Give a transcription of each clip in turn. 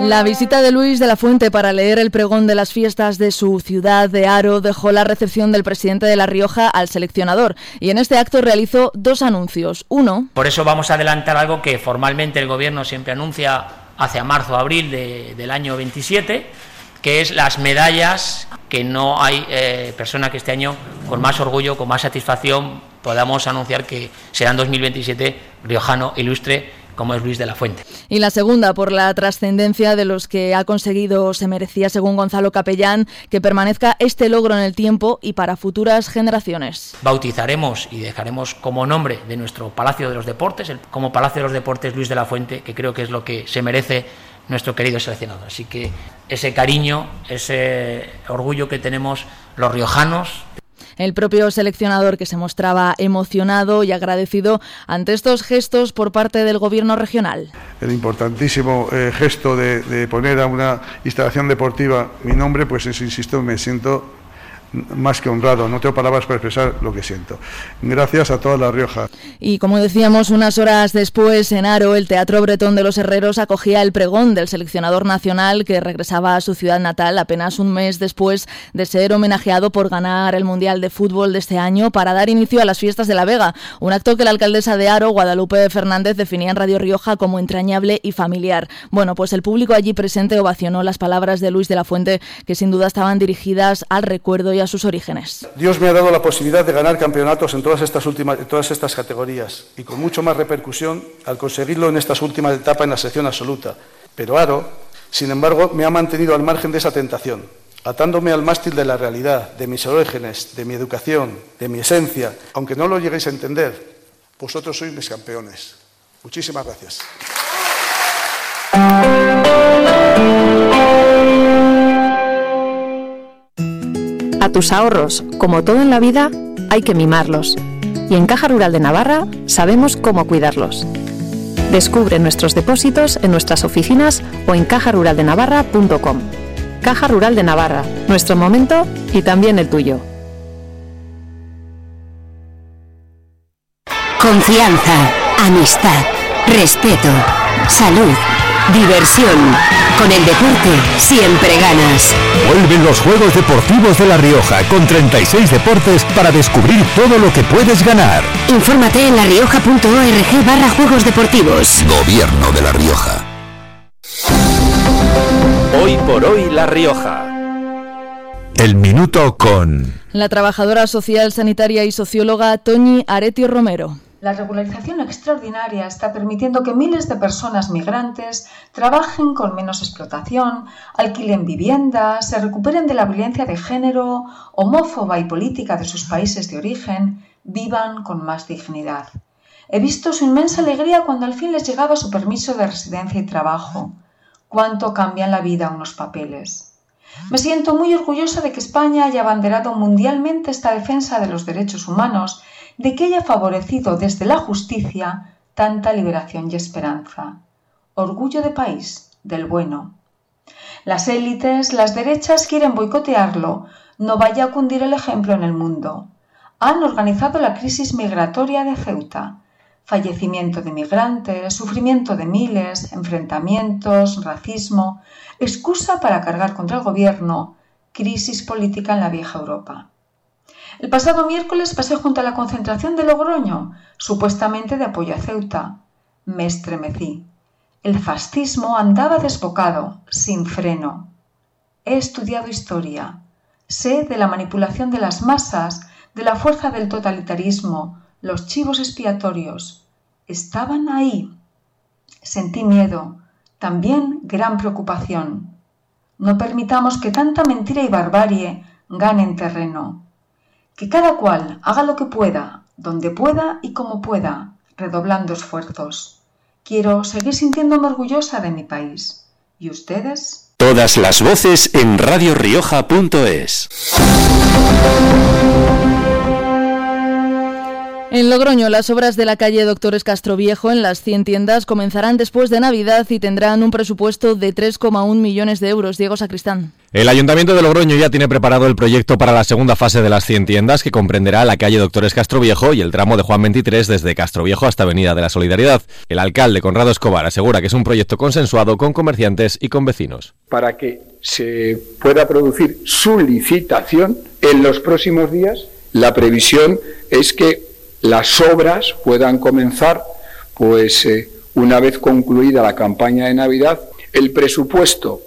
La visita de Luis de la Fuente para leer el pregón de las fiestas de su ciudad de Haro dejó la recepción del presidente de La Rioja al seleccionador, y en este acto realizó dos anuncios. Uno: por eso vamos a adelantar algo que formalmente el Gobierno siempre anuncia hacia marzo o abril del año 27, que es las medallas, que no hay persona que este año con más orgullo, con más satisfacción podamos anunciar que será en 2027 riojano ilustre como es Luis de la Fuente. Y la segunda, por la trascendencia de los que ha conseguido, se merecía, según Gonzalo Capellán, que permanezca este logro en el tiempo y para futuras generaciones. Bautizaremos y dejaremos como nombre de nuestro Palacio de los Deportes, como Palacio de los Deportes Luis de la Fuente, que creo que es lo que se merece nuestro querido seleccionador. Así que ese cariño, ese orgullo que tenemos los riojanos. El propio seleccionador, que se mostraba emocionado y agradecido ante estos gestos por parte del Gobierno regional. El importantísimo gesto de poner a una instalación deportiva mi nombre, pues eso, insisto, me siento más que honrado, no tengo palabras para expresar lo que siento. Gracias a toda La Rioja. Y como decíamos, unas horas después, en Haro, el Teatro Bretón de los Herreros acogía el pregón del seleccionador nacional, que regresaba a su ciudad natal apenas un mes después de ser homenajeado por ganar el Mundial de Fútbol de este año, para dar inicio a las fiestas de la Vega, un acto que la alcaldesa de Haro, Guadalupe Fernández, definía en Radio Rioja como entrañable y familiar. Bueno, pues el público allí presente ovacionó las palabras de Luis de la Fuente, que sin duda estaban dirigidas al recuerdo y a sus orígenes. Dios me ha dado la posibilidad de ganar campeonatos en todas estas categorías, y con mucho más repercusión al conseguirlo en estas últimas etapas en la sección absoluta. Pero Haro, sin embargo, me ha mantenido al margen de esa tentación, atándome al mástil de la realidad, de mis orígenes, de mi educación, de mi esencia. Aunque no lo lleguéis a entender, vosotros sois mis campeones. Muchísimas gracias. A tus ahorros, como todo en la vida, hay que mimarlos. Y en Caja Rural de Navarra sabemos cómo cuidarlos. Descubre nuestros depósitos en nuestras oficinas o en cajaruraldenavarra.com. Caja Rural de Navarra, nuestro momento y también el tuyo. Confianza, amistad, respeto, salud, diversión. Con el deporte siempre ganas. Vuelven los Juegos Deportivos de La Rioja con 36 deportes para descubrir todo lo que puedes ganar. Infórmate en larioja.org/Juegos Deportivos. Gobierno de La Rioja. Hoy por hoy La Rioja. El minuto con la trabajadora social, sanitaria y socióloga Toñi Areti Romero. La regularización extraordinaria está permitiendo que miles de personas migrantes trabajen con menos explotación, alquilen viviendas, se recuperen de la violencia de género, homófoba y política de sus países de origen, vivan con más dignidad. He visto su inmensa alegría cuando al fin les llegaba su permiso de residencia y trabajo. Cuánto cambian la vida unos papeles. Me siento muy orgullosa de que España haya abanderado mundialmente esta defensa de los derechos humanos, de que haya favorecido desde la justicia tanta liberación y esperanza. Orgullo de país, del bueno. Las élites, las derechas quieren boicotearlo, no vaya a cundir el ejemplo en el mundo. Han organizado la crisis migratoria de Ceuta. Fallecimiento de migrantes, sufrimiento de miles, enfrentamientos, racismo, excusa para cargar contra el gobierno, crisis política en la vieja Europa. El pasado miércoles pasé junto a la concentración de Logroño, supuestamente de apoyo a Ceuta. Me estremecí. El fascismo andaba desbocado, sin freno. He estudiado historia. Sé de la manipulación de las masas, de la fuerza del totalitarismo, los chivos expiatorios. Estaban ahí. Sentí miedo, también gran preocupación. No permitamos que tanta mentira y barbarie ganen terreno. Que cada cual haga lo que pueda, donde pueda y como pueda, redoblando esfuerzos. Quiero seguir sintiéndome orgullosa de mi país. ¿Y ustedes? Todas las voces en radiorioja.es. En Logroño, las obras de la calle Doctores Castroviejo en las 100 tiendas comenzarán después de Navidad y tendrán un presupuesto de 3,1 millones de euros. Diego Sacristán. El Ayuntamiento de Logroño ya tiene preparado el proyecto para la segunda fase de las 100 tiendas, que comprenderá la calle Doctores Castroviejo y el tramo de Juan 23 desde Castroviejo hasta Avenida de la Solidaridad. El alcalde Conrado Escobar asegura que es un proyecto consensuado con comerciantes y con vecinos. Para que se pueda producir su licitación en los próximos días, la previsión es que las obras puedan comenzar una vez concluida la campaña de Navidad. El presupuesto,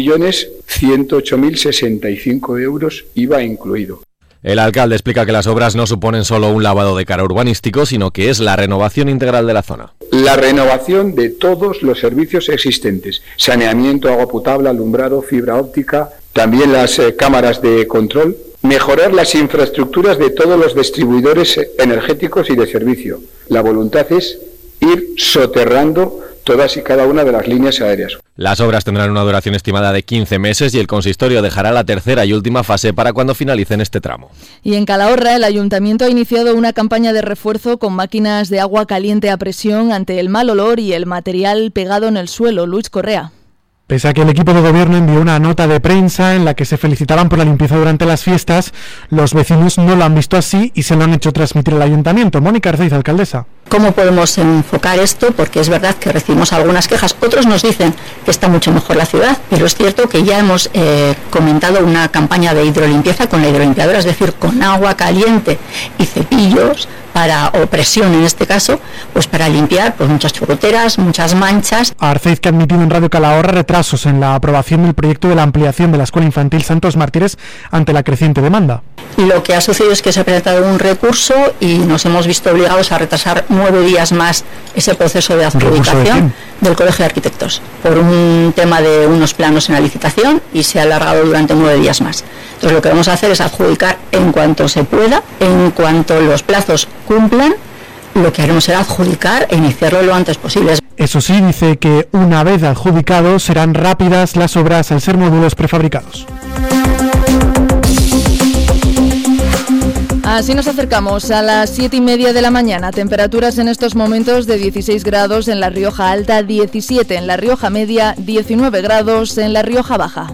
3.108.065 euros, IVA incluido. El alcalde explica que las obras no suponen solo un lavado de cara urbanístico, sino que es la renovación integral de la zona. La renovación de todos los servicios existentes: saneamiento, agua potable, alumbrado, fibra óptica, también las cámaras de control. Mejorar las infraestructuras de todos los distribuidores energéticos y de servicio. La voluntad es ir soterrando todas y cada una de las líneas aéreas. Las obras tendrán una duración estimada de 15 meses y el consistorio dejará la tercera y última fase para cuando finalicen este tramo. Y en Calahorra, el ayuntamiento ha iniciado una campaña de refuerzo con máquinas de agua caliente a presión ante el mal olor y el material pegado en el suelo. Luis Correa. Pese a que el equipo de gobierno envió una nota de prensa en la que se felicitaban por la limpieza durante las fiestas, los vecinos no lo han visto así y se lo han hecho transmitir al ayuntamiento. Mónica Arceiz, alcaldesa. ¿Cómo podemos enfocar esto? Porque es verdad que recibimos algunas quejas, otros nos dicen que está mucho mejor la ciudad, pero es cierto que ya hemos comentado una campaña de hidrolimpieza con la hidrolimpiadora, es decir, con agua caliente y cepillos o presión en este caso, pues para limpiar muchas chorroteras, muchas manchas. Arceiz, que ha admitido en Radio Calahorra retrasos en la aprobación del proyecto de la ampliación de la Escuela Infantil Santos Mártires ante la creciente demanda. Lo que ha sucedido es que se ha presentado un recurso y nos hemos visto obligados a retrasar 9 días más ese proceso de adjudicación del Colegio de Arquitectos por un tema de unos planos en la licitación, y se ha alargado durante 9 días más. Entonces lo que vamos a hacer es adjudicar en cuanto se pueda, en cuanto los plazos cumplan. Lo que haremos será adjudicar e iniciarlo lo antes posible. Eso sí, dice que una vez adjudicado serán rápidas las obras al ser módulos prefabricados. Así nos acercamos a las 7:30 de la mañana. Temperaturas en estos momentos de 16 grados en La Rioja Alta, 17 en La Rioja Media, 19 grados en La Rioja Baja.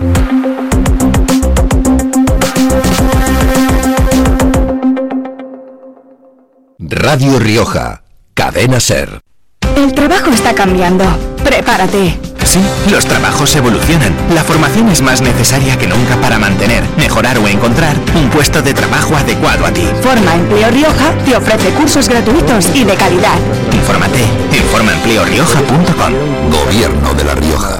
Radio Rioja, Cadena SER. El trabajo está cambiando. Prepárate. Sí, los trabajos evolucionan. La formación es más necesaria que nunca para mantener, mejorar o encontrar un puesto de trabajo adecuado a ti. Forma Empleo Rioja te ofrece cursos gratuitos y de calidad. Infórmate en formaempleorioja.com. Gobierno de La Rioja.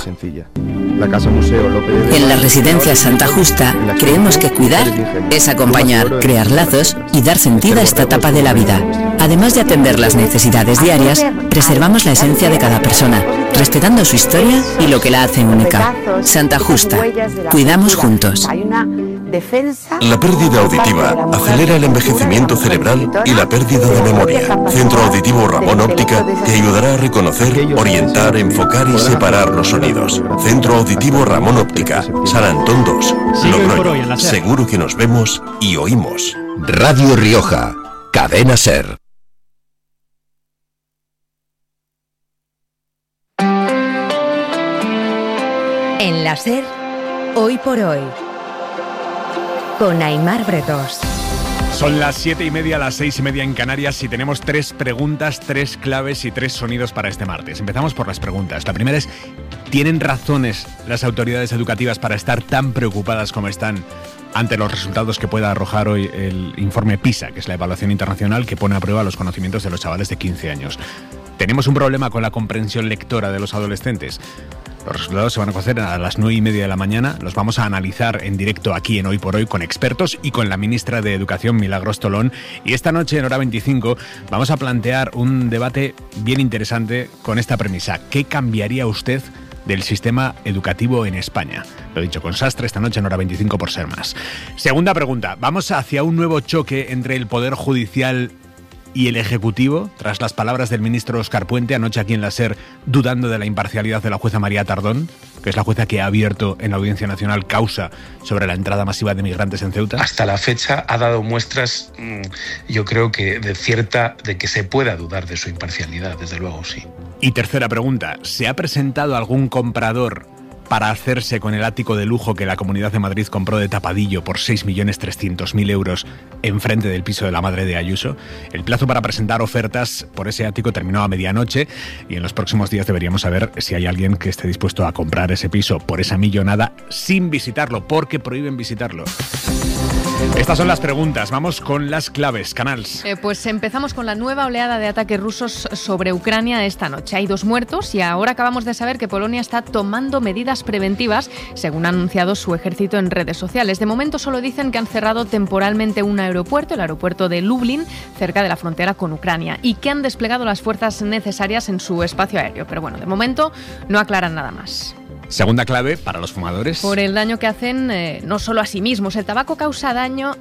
En la Residencia Santa Justa creemos que cuidar es acompañar, crear lazos y dar sentido a esta etapa de la vida. Además de atender las necesidades diarias, preservamos la esencia de cada persona, respetando su historia y lo que la hace única. Santa Justa. Cuidamos juntos. La pérdida auditiva acelera el envejecimiento cerebral y la pérdida de memoria. Centro Auditivo Ramón Óptica te ayudará a reconocer, orientar, enfocar y separar los sonidos. Centro Auditivo Ramón Óptica, San Antón 2, Logroño. Seguro que nos vemos y oímos. Radio Rioja, Cadena SER. En la SER, hoy por hoy, con Aimar Bretos. Son las 7:30, las 6:30 en Canarias y tenemos 3 preguntas, 3 claves y 3 sonidos para este martes. Empezamos por las preguntas. La primera es, ¿tienen razones las autoridades educativas para estar tan preocupadas como están ante los resultados que pueda arrojar hoy el informe PISA, que es la evaluación internacional que pone a prueba los conocimientos de los chavales de 15 años? ¿Tenemos un problema con la comprensión lectora de los adolescentes? Los resultados se van a conocer a las 9:30 de la mañana. Los vamos a analizar en directo aquí en Hoy por Hoy con expertos y con la ministra de Educación, Milagros Tolón. Y esta noche, en Hora 25, vamos a plantear un debate bien interesante con esta premisa. ¿Qué cambiaría usted del sistema educativo en España? Lo he dicho con Sastre esta noche en Hora 25 por ser más. Segunda pregunta. ¿Vamos hacia un nuevo choque entre el Poder Judicial y el Ejecutivo, tras las palabras del ministro Óscar Puente anoche aquí en la SER, dudando de la imparcialidad de la jueza María Tardón? que es la jueza que ha abierto en la Audiencia Nacional causa sobre la entrada masiva de migrantes en Ceuta? Hasta la fecha ha dado muestras, yo creo que de que se pueda dudar de su imparcialidad, desde luego, sí. Y tercera pregunta, ¿se ha presentado algún comprador para hacerse con el ático de lujo que la Comunidad de Madrid compró de tapadillo por 6.300.000 euros enfrente del piso de la madre de Ayuso? El plazo para presentar ofertas por ese ático terminó a medianoche y en los próximos días deberíamos saber si hay alguien que esté dispuesto a comprar ese piso por esa millonada sin visitarlo, porque prohíben visitarlo. Estas son las preguntas. Vamos con las claves. Canals. Pues empezamos con la nueva oleada de ataques rusos sobre Ucrania esta noche. Hay 2 muertos y ahora acabamos de saber que Polonia está tomando medidas preventivas, según ha anunciado su ejército en redes sociales. De momento solo dicen que han cerrado temporalmente un aeropuerto, el aeropuerto de Lublin, cerca de la frontera con Ucrania, y que han desplegado las fuerzas necesarias en su espacio aéreo. Pero bueno, de momento no aclaran nada más. Segunda clave para los fumadores. Por el daño que hacen no solo a sí mismos. El tabaco causa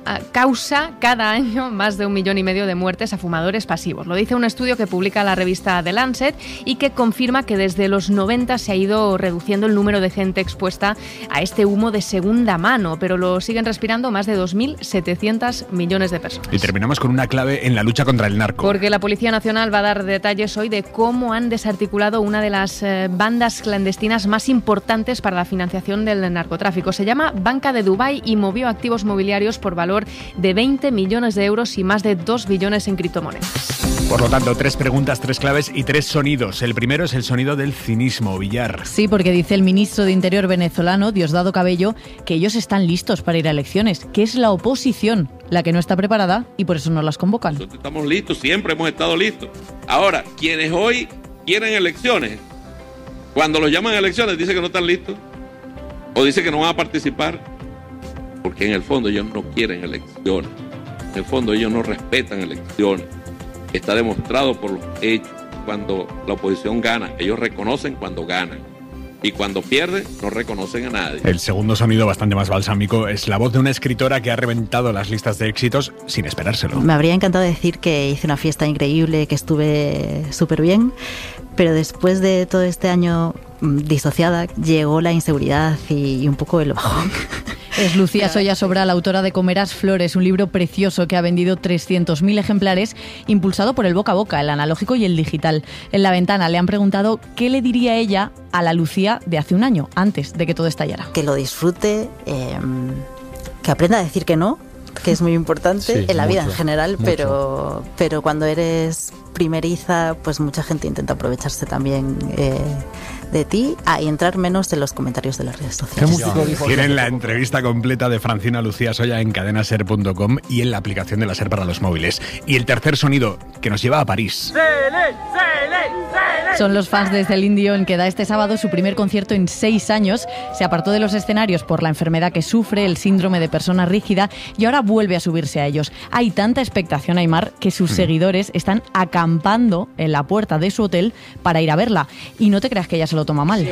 cada año más de 1,5 millones de muertes a fumadores pasivos. Lo dice un estudio que publica la revista The Lancet y que confirma que desde los 90 se ha ido reduciendo el número de gente expuesta a este humo de segunda mano, pero lo siguen respirando más de 2.700 millones de personas. Y terminamos con una clave en la lucha contra el narco. Porque la Policía Nacional va a dar detalles hoy de cómo han desarticulado una de las bandas clandestinas más importantes para la financiación del narcotráfico. Se llama Banca de Dubái y movió activos mobiliarios por valor de 20 millones de euros y más de 2 billones en criptomonedas. Por lo tanto, 3 preguntas, 3 claves y 3 sonidos. El primero es el sonido del cinismo, Villar. Sí, porque dice el ministro de Interior venezolano, Diosdado Cabello, que ellos están listos para ir a elecciones, que es la oposición la que no está preparada y por eso no las convocan. Nosotros estamos listos, siempre hemos estado listos. Ahora, quienes hoy quieren elecciones, cuando los llaman a elecciones dicen que no están listos o dicen que no van a participar, porque en el fondo ellos no quieren elecciones, en el fondo ellos no respetan elecciones. Está demostrado por los hechos. Cuando la oposición gana, ellos reconocen cuando ganan, y cuando pierden no reconocen a nadie. El segundo sonido, bastante más balsámico, es la voz de una escritora que ha reventado las listas de éxitos sin esperárselo. Me habría encantado decir que hice una fiesta increíble, que estuve súper bien, pero después de todo este año disociada llegó la inseguridad y un poco el bajón. Es Lucía Soya Sobral, la autora de Comerás Flores, un libro precioso que ha vendido 300.000 ejemplares, impulsado por el boca a boca, el analógico y el digital. En La Ventana le han preguntado qué le diría ella a la Lucía de hace un año, antes de que todo estallara. Que lo disfrute, que aprenda a decir que no, que es muy importante en la vida en general, pero cuando eres primeriza, pues mucha gente intenta aprovecharse también de ti y entrar menos en los comentarios de las redes sociales. Tienen la entrevista completa de Francina Lucía Soya en cadenaser.com y en la aplicación de la SER para los móviles. Y el tercer sonido, que nos lleva a París. Son los fans de Celine Dion, que da este sábado su primer concierto en 6 años. Se apartó de los escenarios por la enfermedad que sufre, el síndrome de persona rígida, y ahora vuelve a subirse a ellos. Hay tanta expectación, Aimar, que sus seguidores están acampando en la puerta de su hotel para ir a verla. Y no te creas que ella se lo toma mal.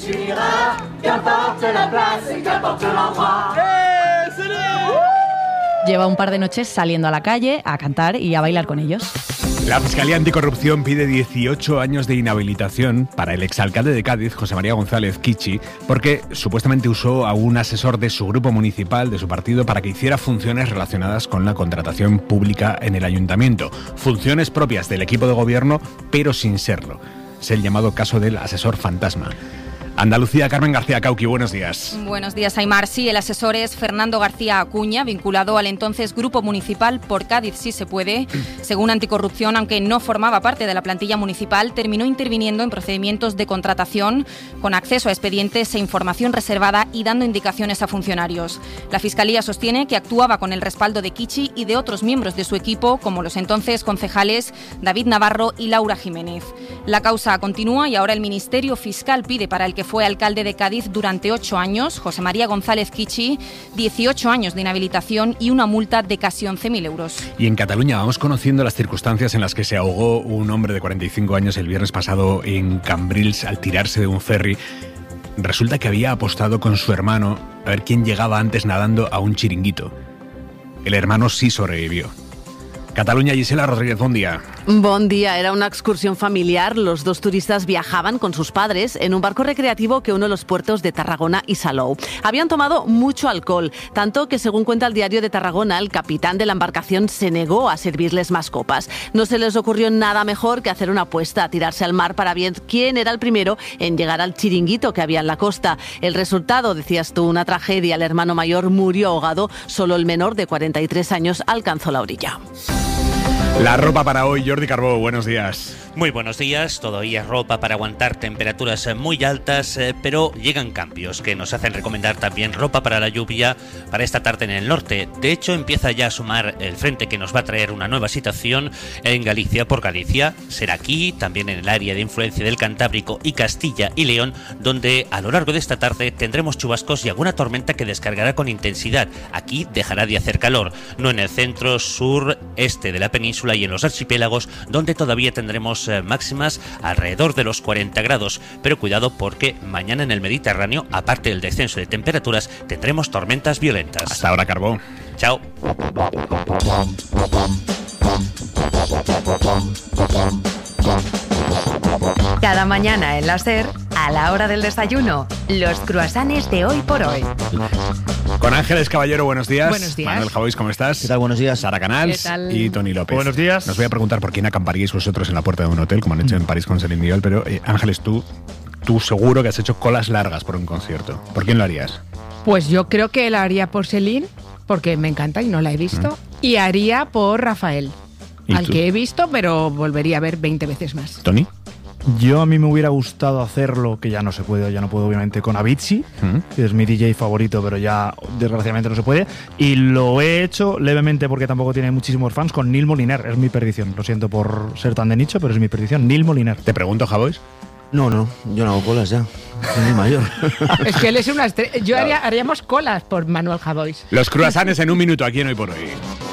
Lleva un par de noches saliendo a la calle a cantar y a bailar con ellos. La Fiscalía Anticorrupción pide 18 años de inhabilitación para el exalcalde de Cádiz, José María González Kichi, porque supuestamente usó a un asesor de su grupo municipal, de su partido, para que hiciera funciones relacionadas con la contratación pública en el ayuntamiento. Funciones propias del equipo de gobierno, pero sin serlo. Es el llamado caso del asesor fantasma. Andalucía, Carmen García Cauqui, buenos días. Buenos días, Aimar. Sí, el asesor es Fernando García Acuña, vinculado al entonces Grupo Municipal Por Cádiz Sí Se Puede. Según Anticorrupción, aunque no formaba parte de la plantilla municipal, terminó interviniendo en procedimientos de contratación con acceso a expedientes e información reservada y dando indicaciones a funcionarios. La Fiscalía sostiene que actuaba con el respaldo de Kichi y de otros miembros de su equipo, como los entonces concejales David Navarro y Laura Jiménez. La causa continúa y ahora el Ministerio Fiscal pide para el que fue alcalde de Cádiz durante 8 años, José María González Kichi, 18 años de inhabilitación y una multa de casi 11.000 euros. Y en Cataluña vamos conociendo las circunstancias en las que se ahogó un hombre de 45 años el viernes pasado en Cambrils al tirarse de un ferry. Resulta que había apostado con su hermano a ver quién llegaba antes nadando a un chiringuito. El hermano sí sobrevivió. Cataluña, Gisela Rodríguez, buen día. Bon día, era una excursión familiar. Los dos turistas viajaban con sus padres en un barco recreativo que une los puertos de Tarragona y Salou. Habían tomado mucho alcohol, tanto que, según cuenta el Diario de Tarragona, el capitán de la embarcación se negó a servirles más copas. No se les ocurrió nada mejor que hacer una apuesta, a tirarse al mar para ver quién era el primero en llegar al chiringuito que había en la costa. El resultado, decías tú, una tragedia. El hermano mayor murió ahogado, solo el menor de 43 años alcanzó la orilla. La ropa para hoy, Jordi Carbó, buenos días. Muy buenos días, todavía ropa para aguantar temperaturas muy altas, pero llegan cambios que nos hacen recomendar también ropa para la lluvia para esta tarde en el norte. De hecho, empieza ya a sumar el frente que nos va a traer una nueva situación en Galicia. Por Galicia será aquí, también en el área de influencia del Cantábrico y Castilla y León, donde a lo largo de esta tarde tendremos chubascos y alguna tormenta que descargará con intensidad. Aquí dejará de hacer calor, no en el centro, sur, este de la península y en los archipiélagos, donde todavía tendremos máximas alrededor de los 40 grados. Pero cuidado, porque mañana en el Mediterráneo, aparte del descenso de temperaturas, tendremos tormentas violentas. Hasta ahora, Carbó. Chao. Cada mañana en la SER, a la hora del desayuno, los croissants de Hoy por Hoy. Con Ángeles Caballero, buenos días. Buenos días. Manuel Javois, ¿cómo estás? ¿Qué tal? Buenos días. Sara Canals. ¿Qué tal? Y Toni López. Buenos días. Os voy a preguntar por quién acamparíais vosotros en la puerta de un hotel, como han hecho en París con Celine Dion, pero Ángeles, tú seguro que has hecho colas largas por un concierto. ¿Por quién lo harías? Pues yo creo que la haría por Celine, porque me encanta y no la he visto, y haría por Rafael, al que he visto, pero volvería a ver 20 veces más. ¿Toni? A mí me hubiera gustado hacerlo, que ya no puedo obviamente, con Avicii, que es mi DJ favorito, pero ya desgraciadamente no se puede. Y lo he hecho levemente porque tampoco tiene muchísimos fans, con Neil Moliner. Es mi perdición. Lo siento por ser tan de nicho, pero es mi perdición. Neil Moliner. Te pregunto, Javois. No, yo no hago colas ya. Soy muy mayor. Es que él es una estrella. Yo haríamos colas por Manuel Javois. Los croissants en un minuto aquí en Hoy por Hoy.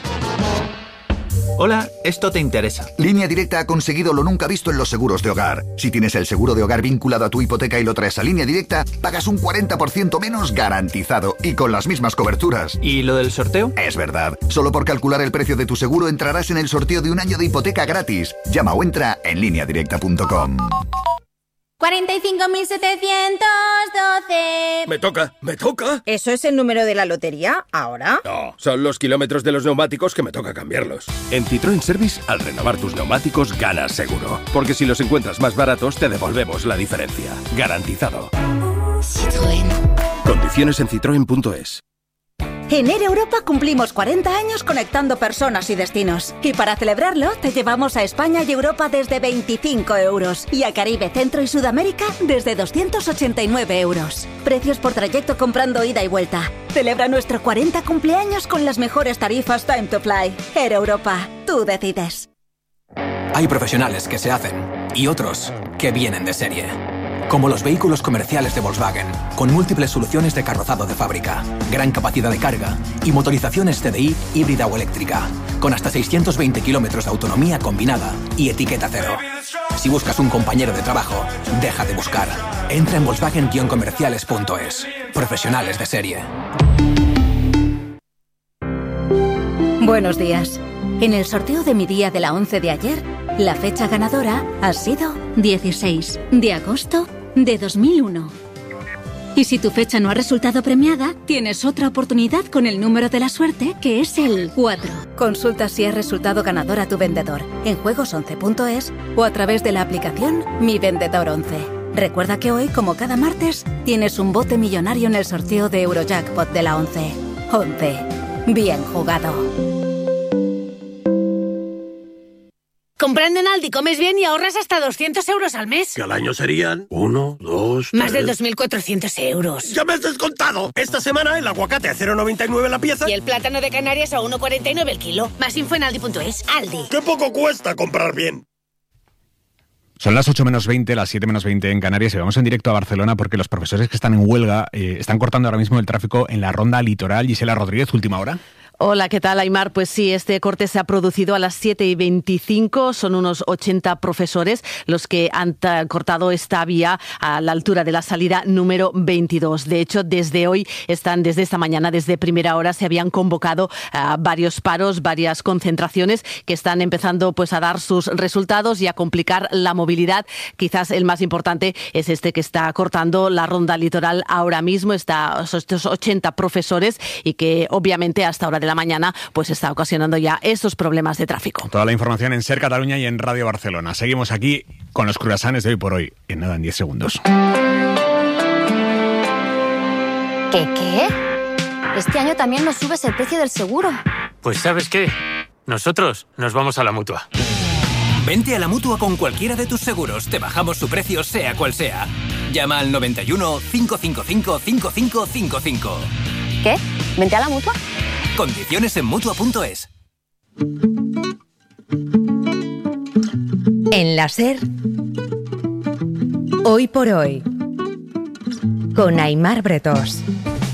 Hola, esto te interesa. Línea Directa ha conseguido lo nunca visto en los seguros de hogar. Si tienes el seguro de hogar vinculado a tu hipoteca y lo traes a Línea Directa, pagas un 40% menos garantizado y con las mismas coberturas. ¿Y lo del sorteo? Es verdad. Solo por calcular el precio de tu seguro entrarás en el sorteo de un año de hipoteca gratis. Llama o entra en lineadirecta.com. 45.712. Me toca. ¿Eso es el número de la lotería? ¿Ahora? No, son los kilómetros de los neumáticos que me toca cambiarlos. En Citroën Service, al renovar tus neumáticos, ganas seguro. Porque si los encuentras más baratos, te devolvemos la diferencia. Garantizado. Citroën. Condiciones en citroen.es. En Air Europa cumplimos 40 años conectando personas y destinos. Y para celebrarlo, te llevamos a España y Europa desde 25 euros. Y a Caribe, Centro y Sudamérica desde 289 euros. Precios por trayecto comprando ida y vuelta. Celebra nuestro 40 cumpleaños con las mejores tarifas Time to Fly. Air Europa, tú decides. Hay profesionales que se hacen y otros que vienen de serie. Como los vehículos comerciales de Volkswagen, con múltiples soluciones de carrozado de fábrica, gran capacidad de carga y motorizaciones TDI híbrida o eléctrica, con hasta 620 kilómetros de autonomía combinada y etiqueta cero. Si buscas un compañero de trabajo, deja de buscar. Entra en Volkswagen-comerciales.es. Profesionales de serie. Buenos días. En el sorteo de mi día de la 11 de ayer, la fecha ganadora ha sido 16 de agosto de 2001. Y si tu fecha no ha resultado premiada, tienes otra oportunidad con el número de la suerte, que es el 4. Consulta si has resultado ganador a tu vendedor en juegos11.es o a través de la aplicación Mi Vendedor 11. Recuerda que hoy, como cada martes, tienes un bote millonario en el sorteo de Eurojackpot de la 11. 11. Bien jugado. Comprando en Aldi comes bien y ahorras hasta 200 euros al mes. Que al año serían 1, 2, 3... Más de 2.400 euros. ¡Ya me has descontado! Esta semana el aguacate a 0,99 la pieza. Y el plátano de Canarias a 1,49 el kilo. Más info en aldi.es. Aldi. ¡Qué poco cuesta comprar bien! Son las 8 menos 20, las 7 menos 20 en Canarias y vamos en directo a Barcelona porque los profesores que están en huelga están cortando ahora mismo el tráfico en la ronda litoral. Gisela Rodríguez, última hora. Hola, ¿qué tal, Aimar? Pues sí, este corte se ha producido a las 7:25. Son unos 80 profesores los que han cortado esta vía a la altura de la salida número 22. De hecho, desde esta mañana, desde primera hora, se habían convocado varios paros, varias concentraciones que están empezando pues a dar sus resultados y a complicar la movilidad. Quizás el más importante es este que está cortando la ronda litoral ahora mismo. Estos 80 profesores y que obviamente hasta hora de la mañana pues está ocasionando ya estos problemas de tráfico. Toda la información en SER Cataluña y en Radio Barcelona. Seguimos aquí con los cruasanes de hoy por hoy. En nada, en 10 segundos. ¿Qué? Este año también nos subes el precio del seguro. Pues ¿sabes qué? Nosotros nos vamos a la Mutua. Vente a la Mutua con cualquiera de tus seguros. Te bajamos su precio sea cual sea. Llama al 91 555 5555. ¿Qué? ¿Vente a la Mutua? Condiciones en Mutua.es. En la SER, hoy por hoy, con Aimar Bretós.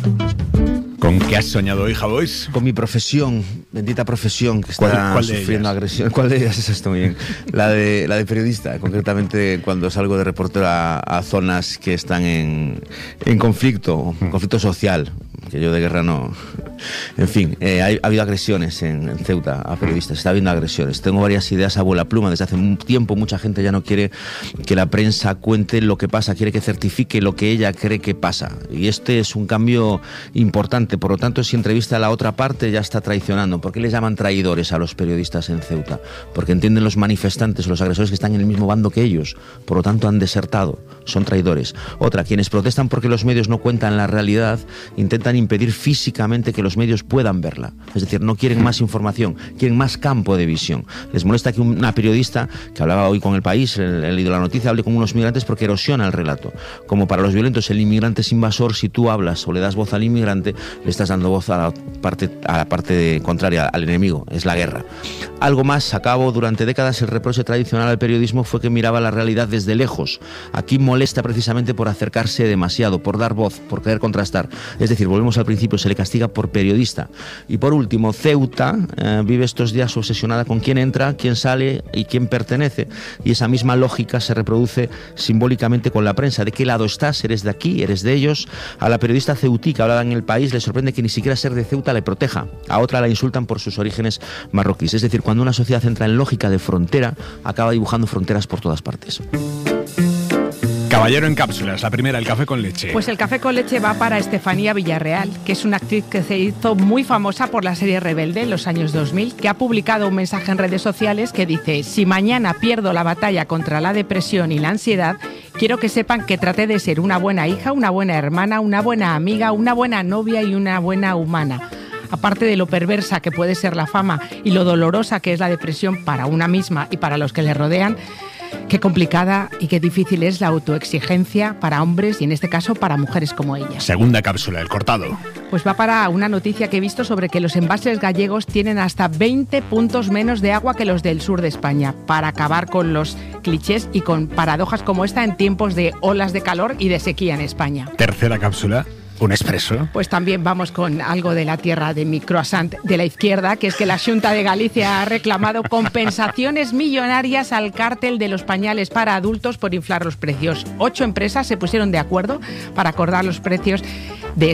¿Con qué has soñado hoy, Javois? Con mi profesión, bendita profesión que está ¿Cuál sufriendo agresión. ¿Cuál de ellas es esto? Muy bien. La de periodista, concretamente cuando salgo de reportero a zonas que están en conflicto social, que yo de guerra no... En fin, ha habido agresiones en Ceuta a periodistas, está habiendo agresiones. Tengo varias ideas a vuela pluma. Desde hace un tiempo mucha gente ya no quiere que la prensa cuente lo que pasa, quiere que certifique lo que ella cree que pasa. Y este es un cambio importante. Por lo tanto, si entrevista a la otra parte ya está traicionando. ¿Por qué les llaman traidores a los periodistas en Ceuta? Porque entienden los manifestantes o los agresores que están en el mismo bando que ellos. Por lo tanto, han desertado. Son traidores. Otra, quienes protestan porque los medios no cuentan la realidad, intentan impedir físicamente que los medios puedan verla. Es decir, no quieren más información, quieren más campo de visión. Les molesta que una periodista, que hablaba hoy con El País, he leído la noticia, hable con unos migrantes porque erosiona el relato. Como para los violentos el inmigrante es invasor, si tú hablas o le das voz al inmigrante, le estás dando voz a la parte contraria, al enemigo. Es la guerra. Algo más, acabo, durante décadas el reproche tradicional al periodismo fue que miraba la realidad desde lejos. Aquí molesta precisamente por acercarse demasiado, por dar voz, por querer contrastar. Es decir, volvemos al principio, se le castiga por periodista. Y por último, Ceuta vive estos días obsesionada con quién entra, quién sale y quién pertenece. Y esa misma lógica se reproduce simbólicamente con la prensa. ¿De qué lado estás? ¿Eres de aquí? ¿Eres de ellos? A la periodista ceutí que hablaba en El País le sorprende que ni siquiera ser de Ceuta le proteja. A otra la insultan por sus orígenes marroquíes. Es decir, cuando una sociedad entra en lógica de frontera, acaba dibujando fronteras por todas partes. Caballero en cápsulas, la primera, el café con leche. Pues el café con leche va para Estefanía Villarreal, que es una actriz que se hizo muy famosa por la serie Rebelde en los años 2000, que ha publicado un mensaje en redes sociales que dice: si mañana pierdo la batalla contra la depresión y la ansiedad, quiero que sepan que traté de ser una buena hija, una buena hermana, una buena amiga, una buena novia y una buena humana. Aparte de lo perversa que puede ser la fama y lo dolorosa que es la depresión para una misma y para los que le rodean, qué complicada y qué difícil es la autoexigencia para hombres y en este caso para mujeres como ella. Segunda cápsula, el cortado. Pues va para una noticia que he visto sobre que los embalses gallegos tienen hasta 20 puntos menos de agua que los del sur de España, para acabar con los clichés y con paradojas como esta en tiempos de olas de calor y de sequía en España. Tercera cápsula. ¿Un expreso? Pues también vamos con algo de la tierra de mi croissant de la izquierda, que es que la Xunta de Galicia ha reclamado compensaciones millonarias al cártel de los pañales para adultos por inflar los precios. 8 empresas se pusieron de acuerdo para acordar los precios de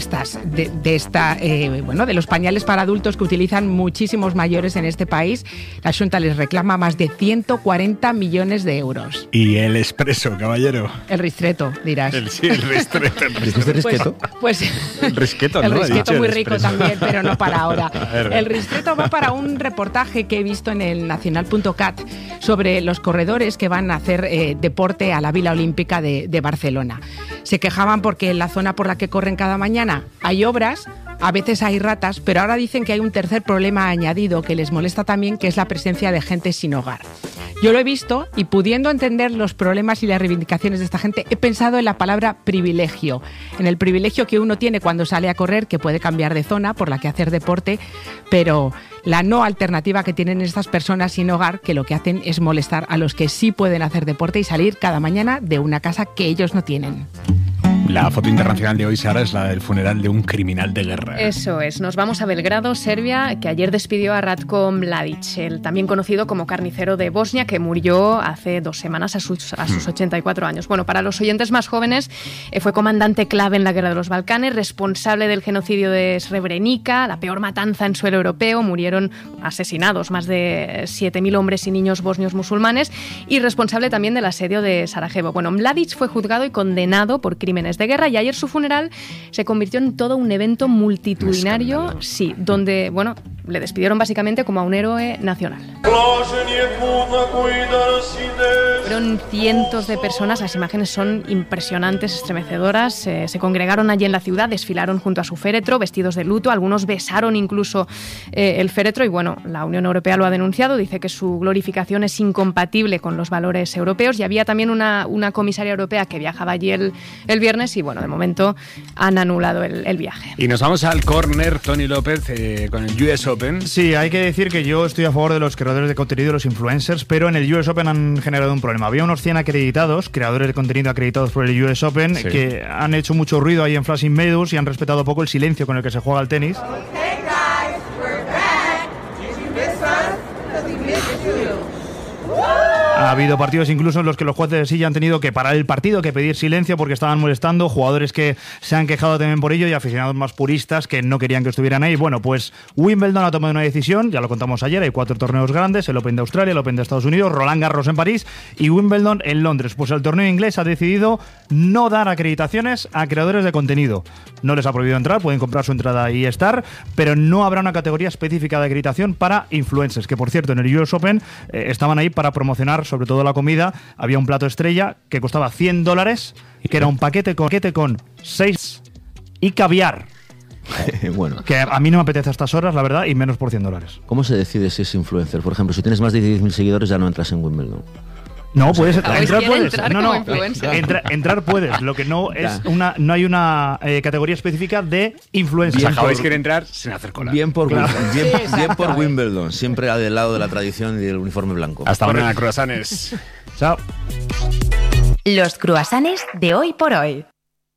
los pañales para adultos que utilizan muchísimos mayores en este país. La Xunta les reclama más de 140 millones de euros. ¿Y el expreso, caballero? El ristretto, dirás. El ristretto. ¿Dijiste risqueto? Pues el risqueto, ¿no? El risqueto muy rico también, pero no para ahora. El ristretto va para un reportaje que he visto en el nacional.cat sobre los corredores que van a hacer deporte a la Vila Olímpica de Barcelona. Se quejaban porque en la zona por la que corren cada mañana hay obras, a veces hay ratas, pero ahora dicen que hay un tercer problema añadido que les molesta también, que es la presencia de gente sin hogar. Yo lo he visto y, pudiendo entender los problemas y las reivindicaciones de esta gente, he pensado en la palabra privilegio, en el privilegio que uno tiene cuando sale a correr, que puede cambiar de zona por la que hacer deporte, pero la no alternativa que tienen estas personas sin hogar, que lo que hacen es molestar a los que sí pueden hacer deporte y salir cada mañana de una casa que ellos no tienen. La foto internacional de hoy, Sara, es la del funeral de un criminal de guerra. Eso es. Nos vamos a Belgrado, Serbia, que ayer despidió a Ratko Mladic, el también conocido como carnicero de Bosnia, que murió hace 2 semanas a sus 84 años. Bueno, para los oyentes más jóvenes, fue comandante clave en la Guerra de los Balcanes, responsable del genocidio de Srebrenica, la peor matanza en suelo europeo. Murieron asesinados más de 7.000 hombres y niños bosnios musulmanes, y responsable también del asedio de Sarajevo. Bueno, Mladic fue juzgado y condenado por crímenes de guerra, y ayer su funeral se convirtió en todo un evento multitudinario, sí, donde, bueno, le despidieron básicamente como a un héroe nacional. Fueron cientos de personas, las imágenes son impresionantes, estremecedoras. Se congregaron allí en la ciudad, desfilaron junto a su féretro, vestidos de luto, algunos besaron incluso el féretro, y bueno, la Unión Europea lo ha denunciado, dice que su glorificación es incompatible con los valores europeos, y había también una comisaria europea que viajaba allí el viernes, y bueno, de momento han anulado el viaje. Y nos vamos al córner, Tony López, con el US Open. Sí, hay que decir que yo estoy a favor de los creadores de contenido y los influencers, pero en el US Open han generado un problema. Había unos 100 acreditados, creadores de contenido acreditados por el US Open, sí, que han hecho mucho ruido ahí en Flashing Meadows y han respetado poco el silencio con el que se juega el tenis. Ha habido partidos incluso en los que los jueces sí ya han tenido que parar el partido, que pedir silencio porque estaban molestando, jugadores que se han quejado también por ello y aficionados más puristas que no querían que estuvieran ahí. Bueno, pues Wimbledon ha tomado una decisión, ya lo contamos ayer, hay 4 torneos grandes, el Open de Australia, el Open de Estados Unidos, Roland Garros en París y Wimbledon en Londres. Pues el torneo inglés ha decidido no dar acreditaciones a creadores de contenido. No les ha prohibido entrar, pueden comprar su entrada y estar, pero no habrá una categoría específica de acreditación para influencers, que por cierto en el US Open estaban ahí para promocionar sobre todo la comida. Había un plato estrella que costaba $100, que era un paquete con 6 y caviar. Bueno. Que a mí no me apetece a estas horas, la verdad, y menos por $100. ¿Cómo se decide si es influencer? Por ejemplo, si tienes más de 10.000 seguidores ya no entras en Wimbledon. No, puedes entrar, puedes. Entrar puedes. Lo que no es no hay una categoría específica de influencer. Javéis quiere entrar sin hacer cola. Bien por Wimbledon, siempre del lado de la tradición y del uniforme blanco. Hasta ahora, croissants. Chao. Los croissants de hoy por hoy.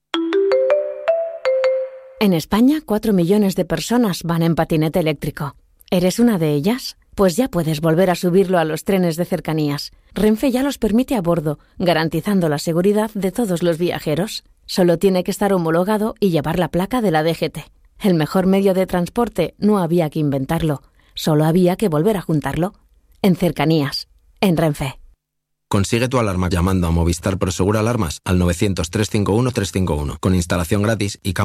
En España, 4 millones de personas van en patinete eléctrico. ¿Eres una de ellas? Pues ya puedes volver a subirlo a los trenes de cercanías. Renfe ya los permite a bordo, garantizando la seguridad de todos los viajeros. Solo tiene que estar homologado y llevar la placa de la DGT. El mejor medio de transporte no había que inventarlo, solo había que volver a juntarlo. En cercanías, en Renfe. Consigue tu alarma llamando a Movistar Prosegur Alarmas al 900 351 351 con instalación gratis y